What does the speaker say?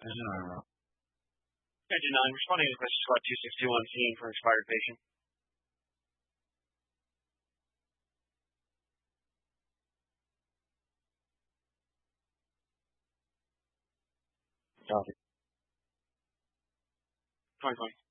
Engine oil route. Engine 9, responding to question squad 2621, scene for expired patient. Copy. 2020.